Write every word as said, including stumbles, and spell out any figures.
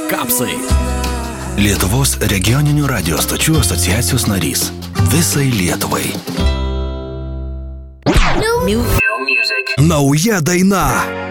Kapsai. Lietuvos regioninių radio stočių asociacijos narys. Visai Lietuvai. New, new music. Nauja daina.